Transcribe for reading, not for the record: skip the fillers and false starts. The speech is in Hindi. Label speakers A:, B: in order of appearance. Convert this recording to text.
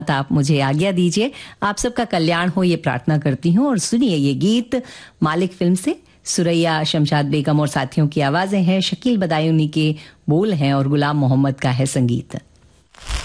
A: आप मुझे आज्ञा दीजिए। आप सबका कल्याण हो ये प्रार्थना करती हूँ। और सुनिए ये गीत मालिक फिल्म से। सुरैया शमशाद बेगम और साथियों की आवाजें हैं, शकील बदायूनी के बोल हैं और गुलाम मोहम्मद का है संगीत।